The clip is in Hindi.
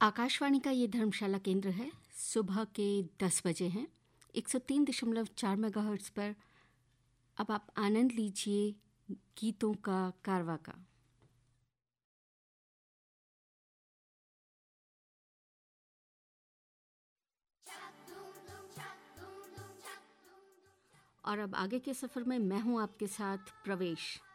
आकाशवाणी का ये धर्मशाला केंद्र है। सुबह के 10 बजे हैं। 103.4 मेगाहर्ट्ज़ पर अब आप आनंद लीजिए गीतों का कारवा का। और अब आगे के सफ़र में मैं हूँ आपके साथ प्रवेश।